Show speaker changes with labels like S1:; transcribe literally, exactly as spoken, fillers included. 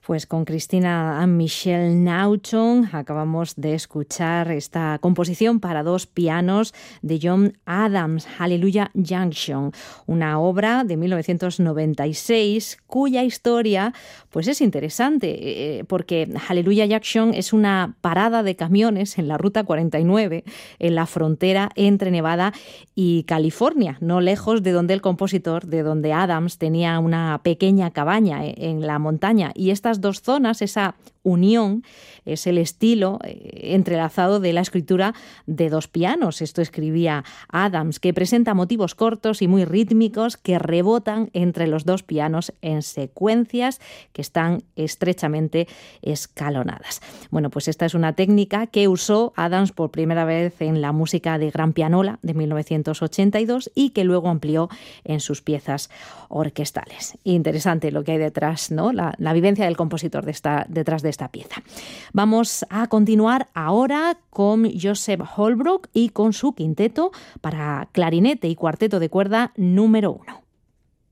S1: Pues con Christina and Michelle Naughton acabamos de escuchar esta composición para dos pianos de John Adams, Hallelujah Junction, una obra de mil novecientos noventa y seis cuya historia pues es interesante eh, porque Hallelujah Junction es una parada de camiones en la Ruta cuarenta y nueve en la frontera entre Nevada y California, no lejos de donde el compositor, de donde Adams tenía una pequeña cabaña en la montaña. Y estas dos zonas, esa unión, es el estilo eh, entrelazado de la escritura de dos pianos. Esto escribía Adams, que presenta motivos cortos y muy rítmicos que rebotan entre los dos pianos en secuencias que están estrechamente escalonadas. Bueno, pues esta es una técnica que usó Adams por primera vez en la música de Gran Pianola de mil novecientos ochenta y dos y que luego amplió en sus piezas orquestales. Interesante lo que hay detrás, ¿no? La, la vivencia del compositor de esta, detrás de esta pieza. Vamos a continuar ahora con Joseph Holbrook y con su quinteto para clarinete y cuarteto de cuerda número uno.